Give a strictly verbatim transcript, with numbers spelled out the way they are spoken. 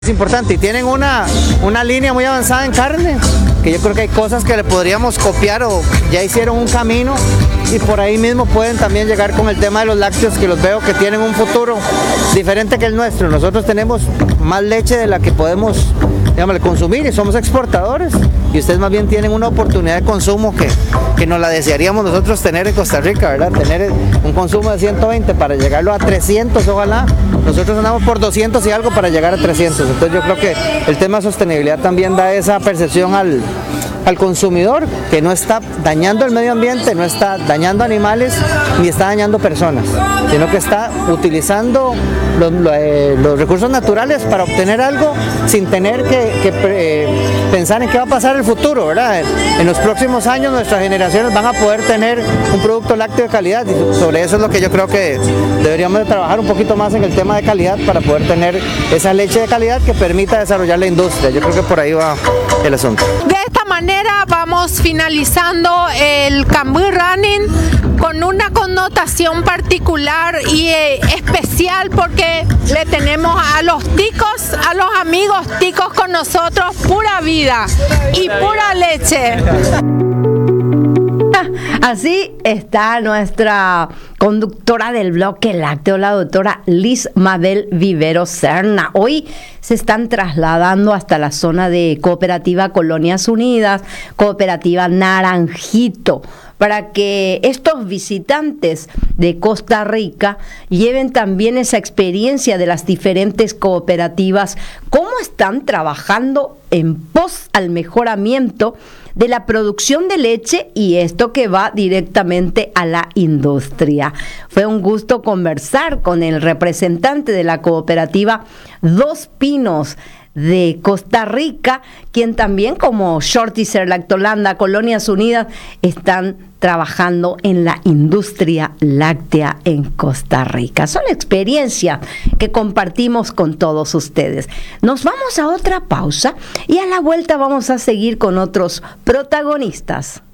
Es importante y tienen una, una línea muy avanzada en carne, que yo creo que hay cosas que le podríamos copiar o ya hicieron un camino y por ahí mismo pueden también llegar con el tema de los lácteos, que los veo que tienen un futuro diferente que el nuestro. Nosotros tenemos más leche de la que podemos, digamos, consumir y somos exportadores y ustedes más bien tienen una oportunidad de consumo que, que nos la desearíamos nosotros tener en Costa Rica, ¿verdad? Tener un consumo de ciento veinte para llegarlo a trescientos, ojalá. Nosotros andamos por doscientos y algo para llegar a trescientos. Entonces yo creo que el tema de sostenibilidad también da esa percepción al, al consumidor, que no está dañando el medio ambiente, no está dañando animales ni está dañando personas, sino que está utilizando los, eh, los recursos naturales para obtener algo sin tener que, que eh, pensar en qué va a pasar en el futuro, ¿verdad? En los próximos años nuestras generaciones van a poder tener un producto lácteo de calidad y sobre eso es lo que yo creo que deberíamos de trabajar un poquito más en el tema de calidad para poder tener esa leche de calidad que permita desarrollar la industria. Yo creo que por ahí va el asunto. De esta manera vamos finalizando el Cambuy Running con una connotación particular y eh, especial porque le tenemos a los ticos, a los amigos ticos con nosotros, pura vida y pura leche. Así está nuestra conductora del bloque lácteo, la doctora Liz Mabel Vivero Serna. Hoy se están trasladando hasta la zona de Cooperativa Colonias Unidas, Cooperativa Naranjito, para que estos visitantes de Costa Rica lleven también esa experiencia de las diferentes cooperativas, cómo están trabajando en pos al mejoramiento de la producción de leche y esto que va directamente a la industria. Fue un gusto conversar con el representante de la cooperativa Dos Pinos de Costa Rica, quien también como Shorty Lactolanda, Colonias Unidas, están trabajando en la industria láctea en Costa Rica. Son experiencias que compartimos con todos ustedes. Nos vamos a otra pausa y a la vuelta vamos a seguir con otros protagonistas.